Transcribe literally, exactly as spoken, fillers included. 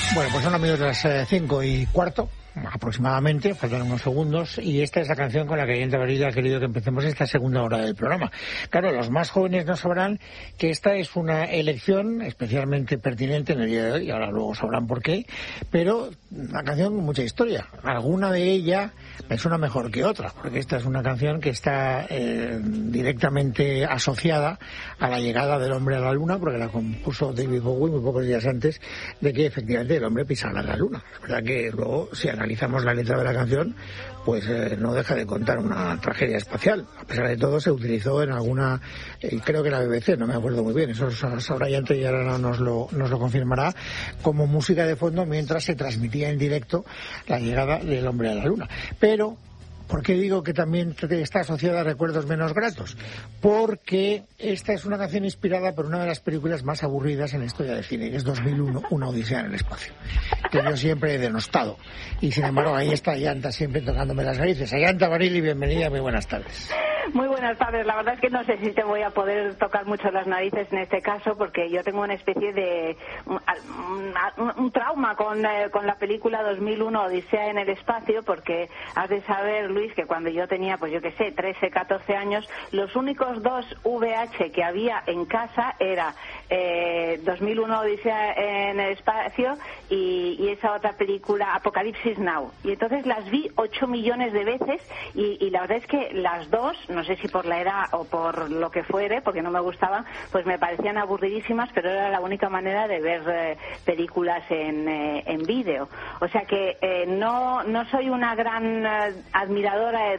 Bueno, pues son amigos de las eh, cinco y cuarto, aproximadamente, faltan unos segundos, y esta es la canción con la que Ayanta Barili ha querido que empecemos esta segunda hora del programa. Claro, los más jóvenes no sabrán que esta es una elección especialmente pertinente en el día de hoy, y ahora luego sabrán por qué, pero una canción con mucha historia. Alguna de ella me suena mejor que otra, porque esta es una canción que está eh, directamente asociada a la llegada del hombre a la luna, porque la compuso David Bowie muy pocos días antes de que efectivamente el hombre pisara la luna. Es verdad que luego, si analizamos la letra de la canción, pues eh, no deja de contar una tragedia espacial. A pesar de todo, se utilizó en alguna, eh, creo que la B B C, no me acuerdo muy bien, eso sabrá ya antes y ahora nos lo, nos lo confirmará, como música de fondo mientras se transmitía en directo la llegada del hombre a la luna. Pero ¿por qué digo que también está asociada a recuerdos menos gratos? Porque esta es una canción inspirada por una de las películas más aburridas en la historia del cine, que es dos mil uno, Una odisea en el espacio, que yo siempre he denostado. Y sin embargo, ahí está Ayanta siempre tocándome las narices. Ayanta Barili, bienvenida, muy buenas tardes. Muy buenas tardes. La verdad es que no sé si te voy a poder tocar mucho las narices en este caso, porque yo tengo una especie de un, un, un trauma con, eh, con la película dos mil uno Odisea en el espacio, porque has de saber, Luis, que cuando yo tenía, pues yo qué sé, trece, catorce años, los únicos dos V H que había en casa era eh, dos mil uno Odisea en el espacio y, y esa otra película, Apocalipsis Now. Y entonces las vi ocho millones de veces y, y la verdad es que las dos, no sé si por la edad o por lo que fuere, porque no me gustaban, pues me parecían aburridísimas, pero era la única manera de ver eh, películas en, eh, en vídeo. O sea que eh, no, no soy una gran eh, admiradora de